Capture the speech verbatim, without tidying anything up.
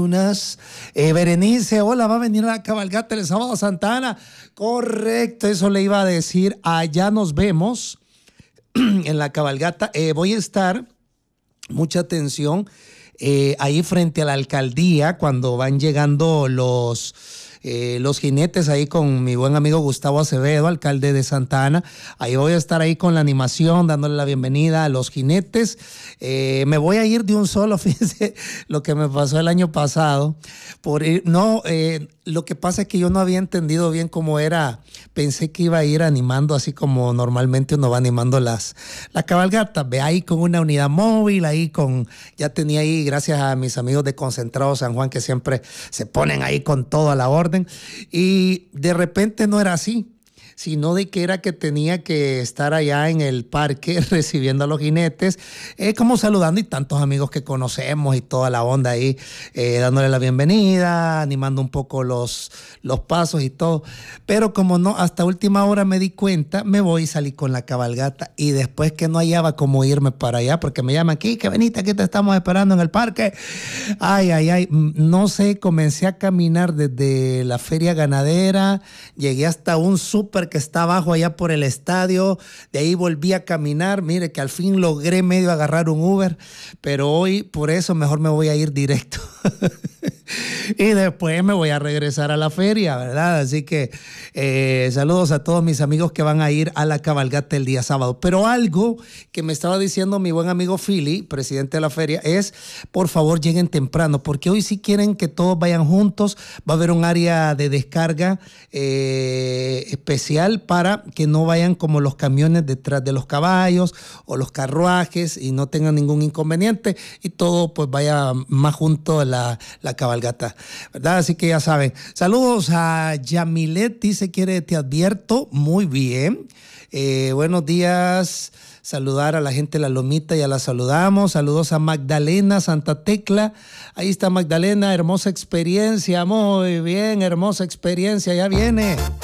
Unas, eh, Berenice, hola, va a venir a la cabalgata el sábado a Santa Ana. Correcto, eso le iba a decir. Allá nos vemos en la cabalgata. Eh, voy a estar, mucha atención, eh, ahí frente a la alcaldía cuando van llegando los... Eh, los jinetes ahí con mi buen amigo Gustavo Acevedo, alcalde de Santa Ana. Ahí voy a estar ahí con la animación, dándole la bienvenida a los jinetes. Eh, me voy a ir de un solo, fíjense lo que me pasó el año pasado. Por ir, no, eh, lo que pasa es que yo no había entendido bien cómo era. Pensé que iba a ir animando así como normalmente uno va animando las, la cabalgata. Ve ahí con una unidad móvil, ahí con, ya tenía ahí, gracias a mis amigos de Concentrado San Juan que siempre se ponen ahí con todo a la orden. Y de repente no era así, sino de que era que tenía que estar allá en el parque recibiendo a los jinetes, eh, como saludando y tantos amigos que conocemos y toda la onda ahí, eh, dándole la bienvenida, animando un poco los, los pasos y todo. Pero como no, hasta última hora me di cuenta, me voy y salí con la cabalgata y después que no hallaba cómo irme para allá, porque me llaman aquí, que venite, aquí te estamos esperando en el parque. Ay, ay, ay, no sé, comencé a caminar desde la feria ganadera, llegué hasta un súper que está abajo allá por el estadio, de ahí volví a caminar, mire que al fin logré medio agarrar un Uber, pero hoy por eso mejor me voy a ir directo y después me voy a regresar a la feria, ¿verdad? Así que eh, saludos a todos mis amigos que van a ir a la cabalgata el día sábado. Pero algo que me estaba diciendo mi buen amigo Philly, presidente de la feria, es por favor lleguen temprano, porque hoy si quieren que todos vayan juntos, va a haber un área de descarga eh, especial para que no vayan como los camiones detrás de los caballos o los carruajes y no tengan ningún inconveniente y todo pues vaya más junto a la, la cabalgata, ¿verdad? Así que ya saben. Saludos a Yamilet, dice, quiere, te advierto, muy bien. Eh, buenos días, saludar a la gente de La Lomita, ya la saludamos. Saludos a Magdalena Santa Tecla, ahí está Magdalena, hermosa experiencia, muy bien, hermosa experiencia, ya viene.